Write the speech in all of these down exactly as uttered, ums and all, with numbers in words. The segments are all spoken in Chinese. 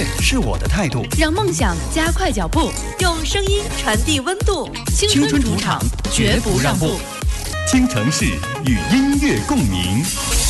是我的态度， 让梦想加快脚步，用声音传递温度。青春主场，绝不让步。 京城市与音乐共鸣。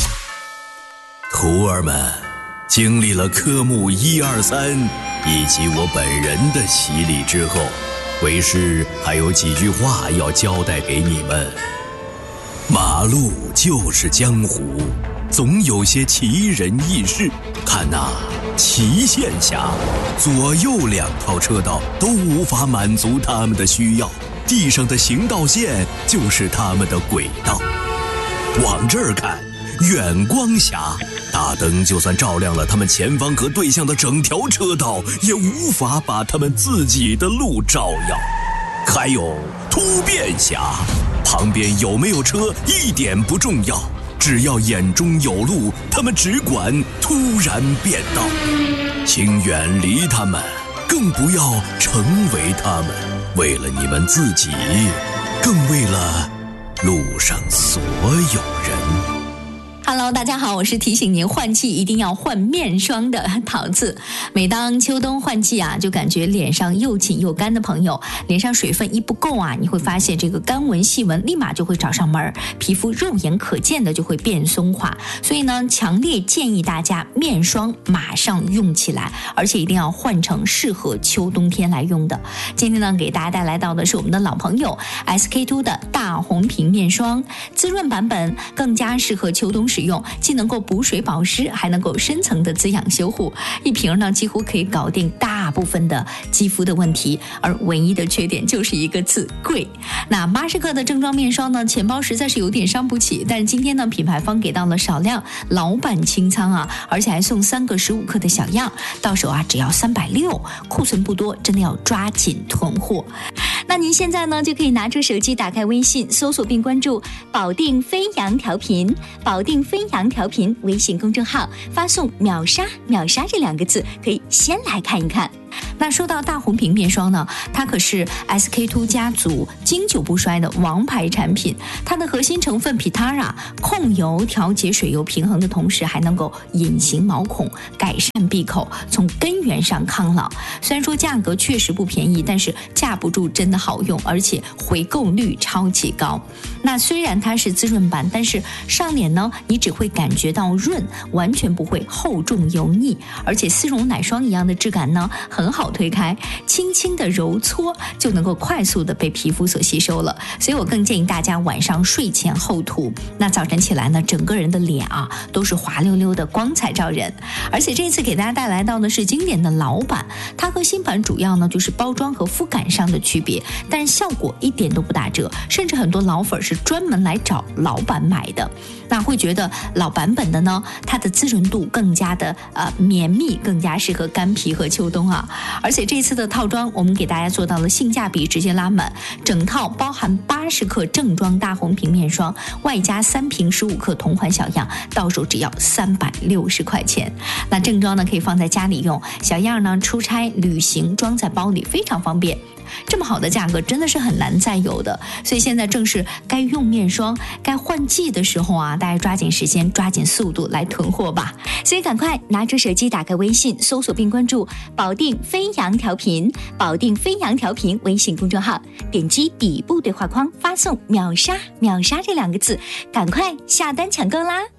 徒儿们，经历了科目一二三以及我本人的洗礼之后，为师还有几句话要交代给你们。马路就是江湖，总有些奇人异事。看呐、啊，齐线下左右两套车道都无法满足他们的需要，地上的行道线就是他们的轨道。往这儿看，远光狭，大灯就算照亮了他们前方和对向的整条车道，也无法把他们自己的路照耀。还有突变狭，旁边有没有车一点不重要，只要眼中有路，他们只管突然变道。请远离他们，更不要成为他们，为了你们自己，更为了路上所有人。 Hello， 大家好，我是提醒您换季一定要换面霜的桃子。每当秋冬换季啊，就感觉脸上又紧又干的朋友，脸上水分一不够啊，你会发现这个干纹细纹立马就会找上门，皮肤肉眼可见的就会变松垮。所以呢，强烈建议大家面霜马上用起来，而且一定要换成适合秋冬天来用的。今天呢，给大家带来到的是我们的老朋友 S K two 的大红瓶面霜，滋润版本，更加适合秋冬使用，既能够补水保湿，还能够深层的滋养修护。一瓶呢，几乎可以搞定大部分的肌肤的问题，而唯一的缺点就是一个字，贵。那八十克的正装面霜呢，钱包实在是有点伤不起，但是今天呢，品牌方给到了少量老版清仓啊，而且还送三个十五克的小样，到手啊只要三百六，库存不多，真的要抓紧囤货。那您现在呢，就可以拿出手机，打开微信，搜索并关注保定飞扬调频，保定飞扬调频微信公众号，发送秒杀秒杀这两个字，可以先来看一看。那说到大红瓶面霜呢，它可是 S K two 家族经久不衰的王牌产品。它的核心成分 Pitara 控油调节水油平衡的同时，还能够隐形毛孔，改善闭口，从根源上抗老。虽然说价格确实不便宜，但是架不住真的好用，而且回购率超级高。那虽然它是滋润版，但是上脸呢，你只会感觉到润，完全不会厚重油腻，而且丝绒奶霜一样的质感呢，很好推开，轻轻的揉搓就能够快速的被皮肤所吸收了。所以我更建议大家晚上睡前后涂，那早晨起来呢，整个人的脸啊都是滑溜溜的，光彩照人。而且这次给大家带来到的是经典的老版，它和新版主要呢就是包装和肤感上的区别，但是效果一点都不打折，甚至很多老粉是专门来找老版买的。那会觉得老版本的呢，它的滋润度更加的呃绵密，更加适合干皮和秋冬啊。而且这次的套装我们给大家做到了性价比直接拉满，整套包含八十克正装大红瓶面霜，外加三瓶十五克同款小样，到手只要三百六十块钱。那正装呢可以放在家里用，小样呢出差旅行装在包里非常方便。这么好的价格真的是很难再有的，所以现在正是该用面霜该换季的时候啊，大家抓紧时间抓紧速度来囤货吧。所以赶快拿出手机，打开微信，搜索并关注保定飞扬调频，保定飞扬调频微信公众号，点击底部对话框，发送秒杀秒杀这两个字，赶快下单抢购啦。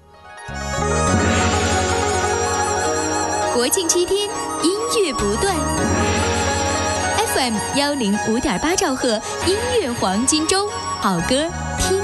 国庆七天音乐不断， F M 幺零五点八兆赫，音乐黄金周，好歌听